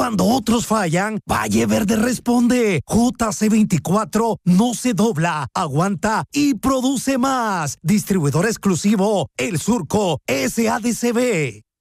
Cuando otros fallan, Valle Verde responde. JC24 no se dobla, aguanta y produce más. Distribuidor exclusivo, El Surco SADCB.